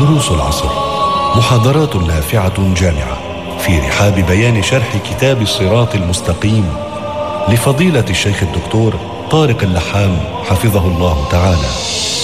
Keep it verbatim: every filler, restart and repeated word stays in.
دروس العصر، محاضرات نافعة جامعة في رحاب بيان شرح كتاب الصراط المستقيم لفضيلة الشيخ الدكتور طارق اللحام حفظه الله تعالى.